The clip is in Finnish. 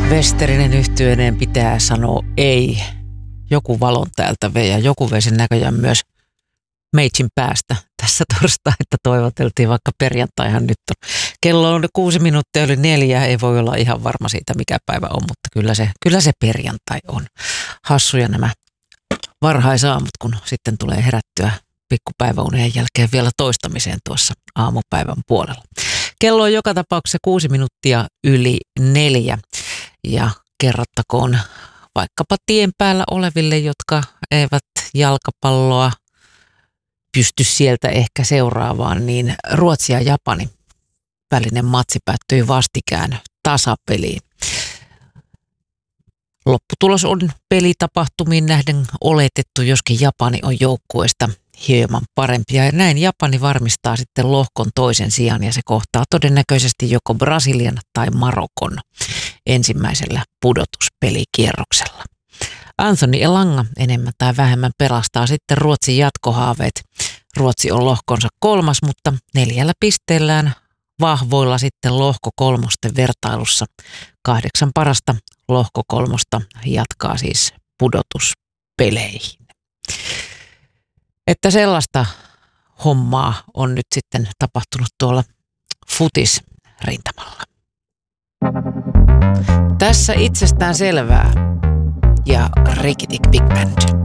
Westerinen yhtyeineen pitää sanoa ei. Joku valon täältä vei ja joku vei sen näköjään myös meitsin päästä. Tässä torstaita toivoteltiin, vaikka perjantaihan nyt on. Kello on 4:06, ei voi olla ihan varma siitä mikä päivä on, mutta kyllä se perjantai on. Hassuja nämä varhaisaamut, kun sitten tulee herättyä pikkupäiväunien jälkeen vielä toistamiseen tuossa aamupäivän puolella. Kello on joka tapauksessa 4:06 ja kerrottakoon vaikkapa tien päällä oleville, jotka eivät jalkapalloa pysty sieltä ehkä seuraavaan, niin Ruotsi ja Japani välinen matsi päättyi vastikään tasapeliin. Lopputulos on pelitapahtumiin nähden oletettu, joskin Japani on joukkueesta hieman parempia. Ja näin Japani varmistaa sitten lohkon toisen sijan ja se kohtaa todennäköisesti joko Brasilian tai Marokon ensimmäisellä pudotuspelikierroksella. Anthony Elanga enemmän tai vähemmän pelastaa sitten Ruotsin jatkohaaveet. Ruotsi on lohkonsa 3, mutta 4 pisteellään vahvoilla sitten lohko 3 vertailussa. 8 parasta lohko 3 jatkaa siis pudotuspeleihin. Että sellaista hommaa on nyt sitten tapahtunut tuolla futisrintamalla. Tässä itsestään selvää ja Rikitik Big Band.